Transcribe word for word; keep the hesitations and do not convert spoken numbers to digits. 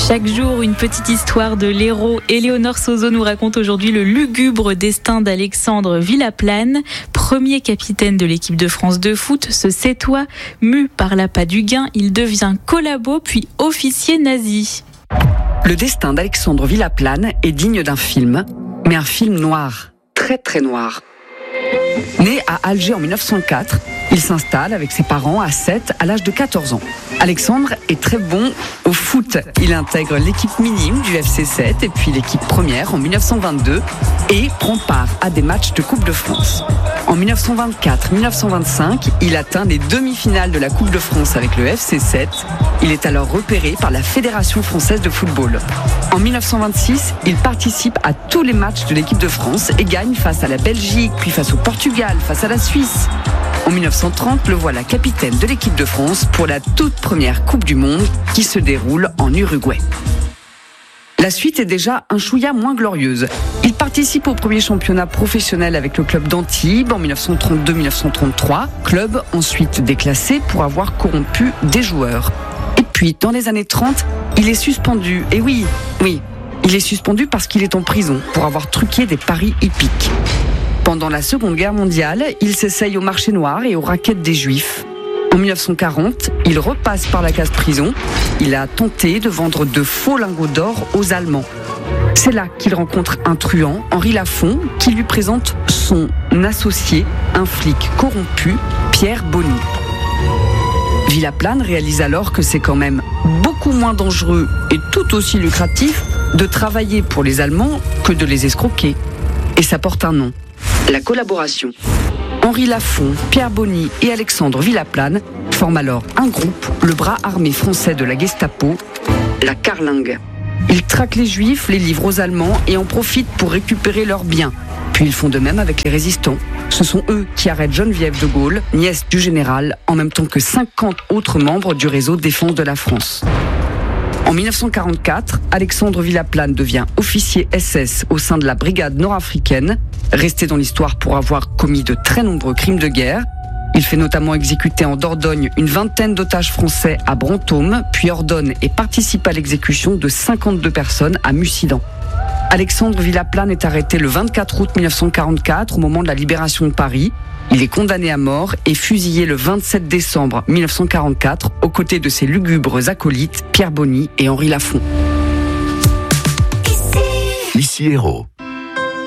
Chaque jour, une petite histoire de l'héros. Éléonore Sozo nous raconte aujourd'hui le lugubre destin d'Alexandre Villaplane, premier capitaine de l'équipe de France de foot. Ce Sétois, mu par l'appât du gain, il devient collabo puis officier nazi. Le destin d'Alexandre Villaplane est digne d'un film, mais un film noir, très très noir. Né à Alger en mille neuf cent quatre, il s'installe avec ses parents à Sète à l'âge de quatorze ans. Alexandre est très bon au foot. Il intègre l'équipe minime du F C Sète et puis l'équipe première en mille neuf cent vingt-deux et prend part à des matchs de Coupe de France. En mille neuf cent vingt-quatre mille neuf cent vingt-cinq, il atteint les demi-finales de la Coupe de France avec le F C Sète. Il est alors repéré par la Fédération française de football. En mille neuf cent vingt-six, il participe à tous les matchs de l'équipe de France et gagne face à la Belgique, puis face au Portugal, face à la Suisse. En mille neuf cent trente, le voilà capitaine de l'équipe de France pour la toute première Coupe du Monde qui se déroule en Uruguay. La suite est déjà un chouïa moins glorieuse. Il participe au premier championnat professionnel avec le club d'Antibes en mille neuf cent trente-deux mille neuf cent trente-trois, club ensuite déclassé pour avoir corrompu des joueurs. Et puis, dans les années trente, il est suspendu. Et oui, oui, il est suspendu parce qu'il est en prison pour avoir truqué des paris hippiques. Pendant la Seconde Guerre mondiale, il s'essaye au marché noir et aux raquettes des Juifs. En mille neuf cent quarante, il repasse par la case prison. Il a tenté de vendre de faux lingots d'or aux Allemands. C'est là qu'il rencontre un truand, Henri Lafont, qui lui présente son associé, un flic corrompu, Pierre Bonny. Villaplane réalise alors que c'est quand même beaucoup moins dangereux et tout aussi lucratif de travailler pour les Allemands que de les escroquer. Et ça porte un nom. La collaboration. Henri Lafont, Pierre Bonny et Alexandre Villaplane forment alors un groupe, le bras armé français de la Gestapo, la Carlingue. Ils traquent les Juifs, les livrent aux Allemands et en profitent pour récupérer leurs biens. Puis ils font de même avec les résistants. Ce sont eux qui arrêtent Geneviève de Gaulle, nièce du général, en même temps que cinquante autres membres du réseau Défense de la France. En mille neuf cent quarante-quatre, Alexandre Villaplane devient officier S S au sein de la brigade nord-africaine, resté dans l'histoire pour avoir commis de très nombreux crimes de guerre. Il fait notamment exécuter en Dordogne une vingtaine d'otages français à Brantôme, puis ordonne et participe à l'exécution de cinquante-deux personnes à Mussidan. Alexandre Villaplane est arrêté le vingt-quatre août mille neuf cent quarante-quatre au moment de la libération de Paris. Il est condamné à mort et fusillé le vingt-sept décembre mille neuf cent quarante-quatre aux côtés de ses lugubres acolytes Pierre Bonny et Henri Lafont. Ici Héros.